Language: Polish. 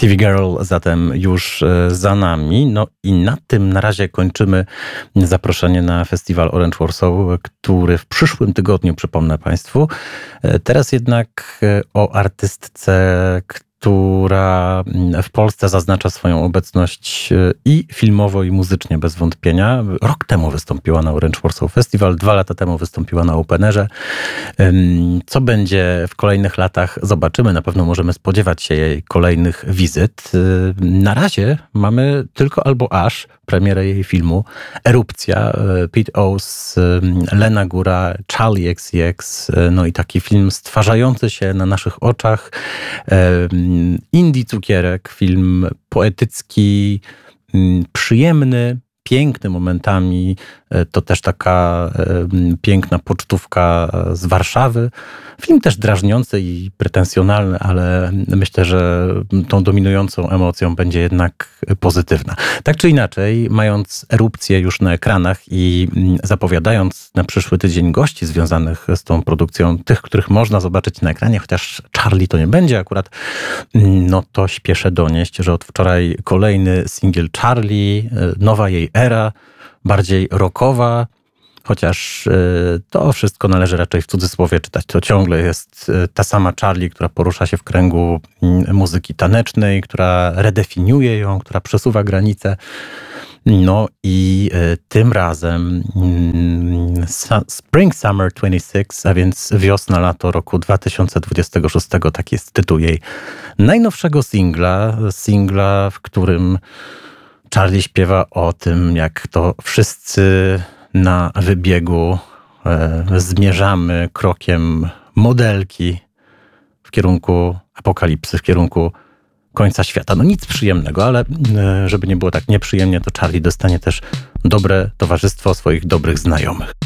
TV Girl zatem już za nami. No i na tym na razie kończymy zaproszenie na festiwal Orange Warsaw, który w przyszłym tygodniu, przypomnę Państwu. Teraz jednak o artystce, która w Polsce zaznacza swoją obecność i filmowo, i muzycznie bez wątpienia. Rok temu wystąpiła na Orange Warsaw Festival, 2 lata temu wystąpiła na Openerze. Co będzie w kolejnych latach, zobaczymy. Na pewno możemy spodziewać się jej kolejnych wizyt. Na razie mamy tylko albo aż premierę jej filmu Erupcja, Pete O's, Lena Góra, Charli XCX, no i taki film stwarzający się na naszych oczach. Indie cukierek, film poetycki, przyjemny, piękny momentami. To też taka piękna pocztówka z Warszawy. Film też drażniący i pretensjonalny, ale myślę, że tą dominującą emocją będzie jednak pozytywna. Tak czy inaczej, mając Erupcję już na ekranach i zapowiadając na przyszły tydzień gości związanych z tą produkcją, tych, których można zobaczyć na ekranie, chociaż Charli to nie będzie akurat, no to śpieszę donieść, że od wczoraj kolejny singiel Charli, nowa jej era, bardziej rockowa, chociaż to wszystko należy raczej w cudzysłowie czytać. To ciągle jest ta sama Charli, która porusza się w kręgu muzyki tanecznej, która redefiniuje ją, która przesuwa granice. No i tym razem Spring Summer 26, a więc wiosna, lato roku 2026, tak jest tytuł jej najnowszego singla, w którym Charli śpiewa o tym, jak to wszyscy na wybiegu zmierzamy krokiem modelki w kierunku apokalipsy, w kierunku końca świata. No nic przyjemnego, ale żeby nie było tak nieprzyjemnie, to Charli dostanie też dobre towarzystwo swoich dobrych znajomych.